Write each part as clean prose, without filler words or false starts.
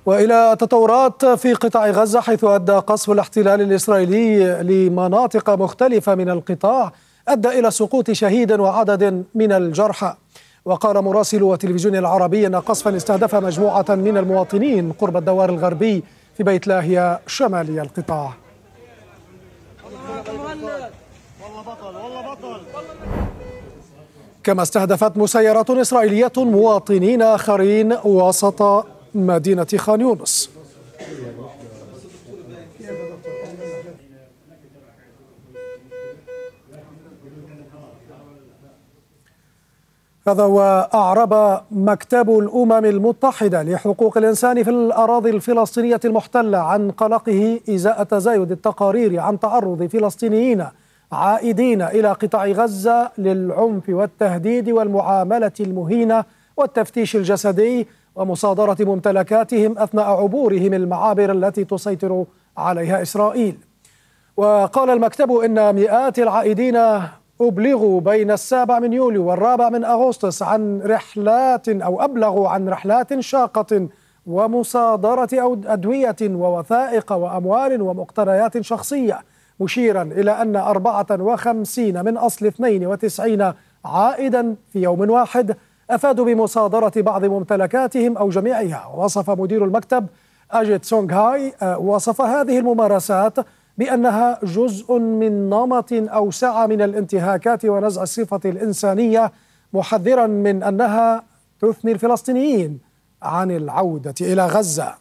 وإلى تطورات في قطاع غزة، حيث أدى قصف الاحتلال الإسرائيلي لمناطق مختلفة من القطاع أدى إلى سقوط شهيد وعدد من الجرحى. وقال مراسل التلفزيون العربي أن قصفا استهدف مجموعة من المواطنين قرب الدوار الغربي في بيت لاهيا شمالي القطاع. كما استهدفت مسيرات إسرائيلية مواطنين آخرين وسط مدينة خان يونس. هذا وأعرب مكتب الأمم المتحدة لحقوق الإنسان في الأراضي الفلسطينية المحتلة عن قلقه إزاء تزايد التقارير عن تعرض فلسطينيين عائدين إلى قطاع غزة للعنف والتهديد والمعاملة المهينة والتفتيش الجسدي ومصادرة ممتلكاتهم أثناء عبورهم المعابر التي تسيطر عليها إسرائيل. وقال المكتب إن مئات العائدين أبلغوا بين 7 يوليو و4 أغسطس عن رحلات أو أبلغوا عن رحلات شاقة ومصادرة أدوية ووثائق وأموال ومقتنيات شخصية، مشيرا إلى أن 54 من أصل 92 عائدا في يوم واحد أفادوا بمصادرة بعض ممتلكاتهم أو جميعها. ووصف مدير المكتب أجيت سونغ هاي وصف هذه الممارسات بأنها جزء من نمط أوسع من الانتهاكات ونزع الصفة الإنسانية، محذرا من أنها تثني الفلسطينيين عن العودة إلى غزة.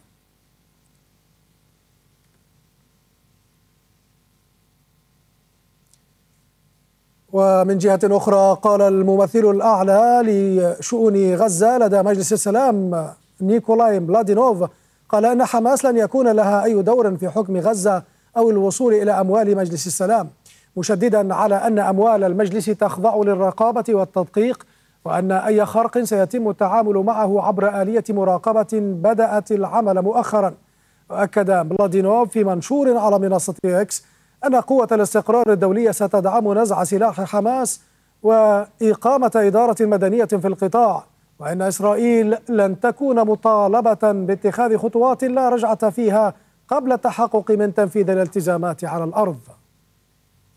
ومن جهة أخرى، قال الممثل الأعلى لشؤون غزة لدى مجلس السلام نيكولاي ملادينوف قال أن حماس لن يكون لها أي دور في حكم غزة أو الوصول إلى أموال مجلس السلام، مشددا على أن أموال المجلس تخضع للرقابة والتدقيق، وأن أي خرق سيتم التعامل معه عبر آلية مراقبة بدأت العمل مؤخرا. وأكد ملادينوف في منشور على منصة إكس أن قوة الاستقرار الدولية ستدعم نزع سلاح حماس وإقامة إدارة مدنية في القطاع، وأن إسرائيل لن تكون مطالبة باتخاذ خطوات لا رجعة فيها قبل التحقق من تنفيذ الالتزامات على الأرض.